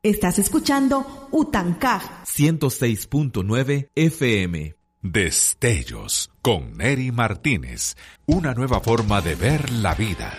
Estás escuchando Utancaj 106.9 FM. Destellos con Neri Martínez. Una nueva forma de ver la vida.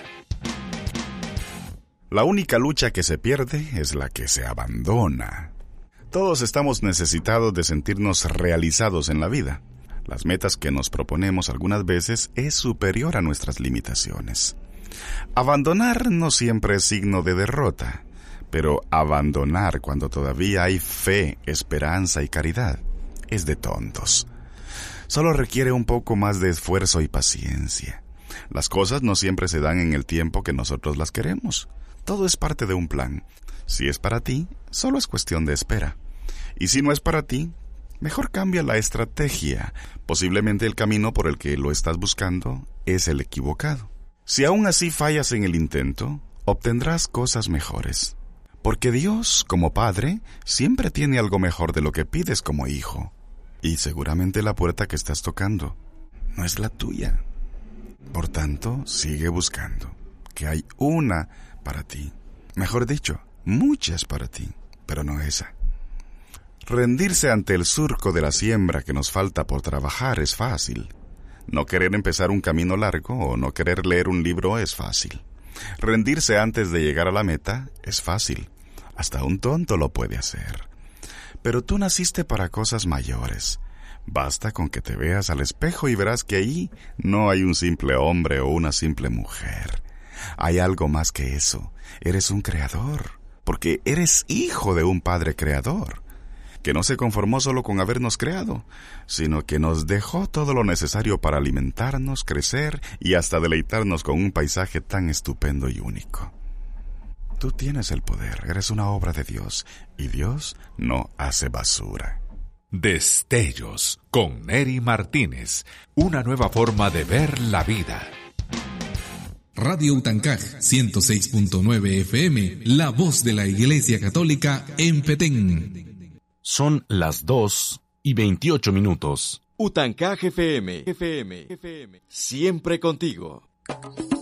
La única lucha que se pierde es la que se abandona. Todos estamos necesitados de sentirnos realizados en la vida. Las metas que nos proponemos algunas veces es superior a nuestras limitaciones. Abandonar no siempre es signo de derrota, pero abandonar cuando todavía hay fe, esperanza y caridad es de tontos. Solo requiere un poco más de esfuerzo y paciencia. Las cosas no siempre se dan en el tiempo que nosotros las queremos. Todo es parte de un plan. Si es para ti, solo es cuestión de espera. Y si no es para ti, mejor cambia la estrategia. Posiblemente el camino por el que lo estás buscando es el equivocado. Si aún así fallas en el intento, obtendrás cosas mejores. Porque Dios, como Padre, siempre tiene algo mejor de lo que pides como hijo. Y seguramente la puerta que estás tocando no es la tuya. Por tanto, sigue buscando, que hay una para ti. Mejor dicho, muchas para ti, pero no esa. Rendirse ante el surco de la siembra que nos falta por trabajar es fácil. No querer empezar un camino largo o no querer leer un libro es fácil. Rendirse antes de llegar a la meta es fácil. Hasta un tonto lo puede hacer. Pero tú naciste para cosas mayores. Basta con que te veas al espejo y verás que ahí no hay un simple hombre o una simple mujer. Hay algo más que eso. Eres un creador, porque eres hijo de un Padre creador, que no se conformó solo con habernos creado, sino que nos dejó todo lo necesario para alimentarnos, crecer y hasta deleitarnos con un paisaje tan estupendo y único. Tú tienes el poder, eres una obra de Dios, y Dios no hace basura. Destellos con Neri Martínez. Una nueva forma de ver la vida. Radio Utancaj 106.9 FM, la voz de la Iglesia Católica en Petén. Son las 2:28. Utancaj FM. Siempre contigo.